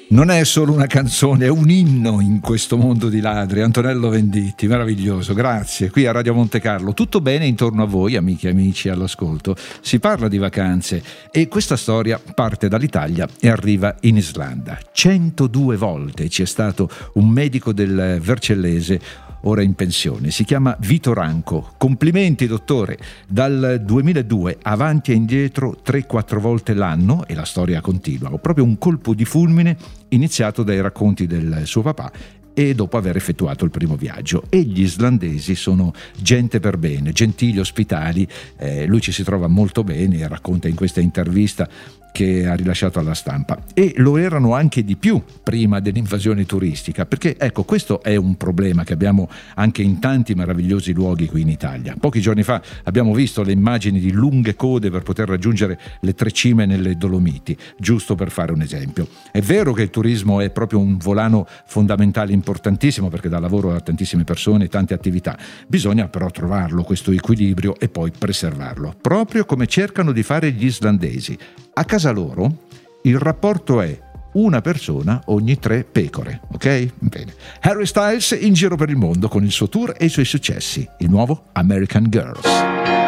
Non è solo una canzone, è un inno in questo mondo di ladri. Antonello Venditti, meraviglioso, grazie. Qui a Radio Monte Carlo, tutto bene intorno a voi, amiche e amici all'ascolto. Si parla di vacanze e questa storia parte dall'Italia e arriva in Islanda. 102 volte ci è stato un medico del Vercellese, ora in pensione, si chiama Vito Ranco. Complimenti dottore, dal 2002 avanti e indietro 3-4 volte l'anno e la storia continua, proprio un colpo di fulmine iniziato dai racconti del suo papà e dopo aver effettuato il primo viaggio. E gli islandesi sono gente per bene, gentili, ospitali, lui ci si trova molto bene, racconta in questa intervista che ha rilasciato alla stampa, e lo erano anche di più prima dell'invasione turistica, perché ecco, questo è un problema che abbiamo anche in tanti meravigliosi luoghi qui in Italia. Pochi giorni fa abbiamo visto le immagini di lunghe code per poter raggiungere le 3 cime nelle Dolomiti, giusto per fare un esempio. È vero che il turismo è proprio un volano fondamentale, importantissimo, perché dà lavoro a tantissime persone, tante attività. Bisogna però trovarlo, questo equilibrio, e poi preservarlo, proprio come cercano di fare gli islandesi. A casa loro il rapporto è una persona ogni 3 pecore, ok? Bene. Harry Styles in giro per il mondo con il suo tour e i suoi successi, il nuovo American Girls.